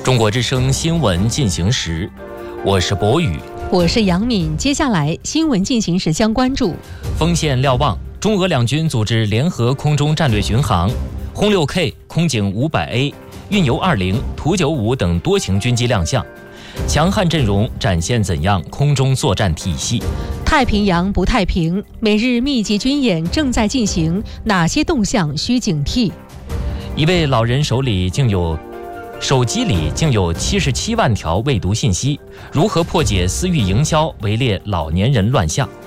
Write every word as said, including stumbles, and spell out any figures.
中国之声新闻进行时，我是博宇， 我是杨敏。接下来新闻进行时将关注： 丰县瞭望，中俄两军组织联合空中战略巡航，轰 六 K、空警 五百 A、运油二零、图九五等多型军机亮相，强悍阵容展现怎样空中作战体系？ 太平洋不太平，美日密集军演正在进行，哪些动向需警惕？ 一位老人手里竟有手机里竟有七十七万条未读信息，如何破解私域营销，围猎老年人乱象？